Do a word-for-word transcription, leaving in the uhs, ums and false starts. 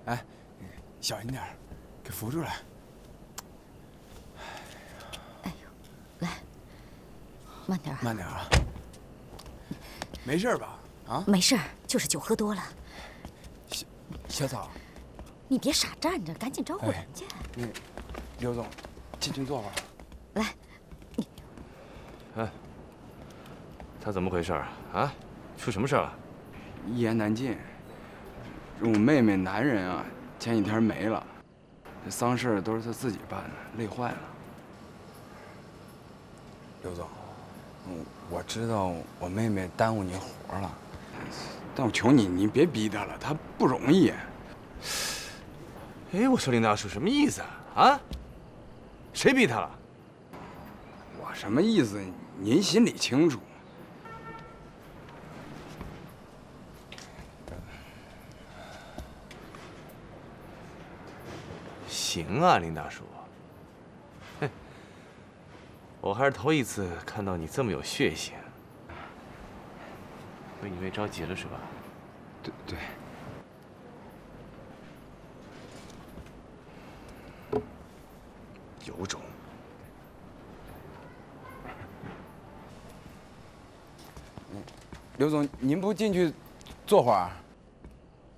哎，小心点，给扶住了。 哎呦，来，慢点啊。 慢点啊。没事吧？啊？ 没事，就是酒喝多了。 小小草， 你别傻站着，赶紧招呼人家。 那刘总，进去坐会儿。 来，你。 哎，他怎么回事啊？啊，出什么事了？ 一言难尽。我妹妹男人啊，前几天没了，这丧事都是他自己办的，累坏了。刘总，嗯，我知道我妹妹耽误你活了，但我求你，你别逼她了，她不容易。 哎，我说林大叔什么意思啊？啊？谁逼他了？ 我什么意思？您心里清楚。 行啊，林大叔。哼，我还是头一次看到你这么有血性。为你妹着急了是吧？ 对对。 有种。 刘总，您不进去坐会儿？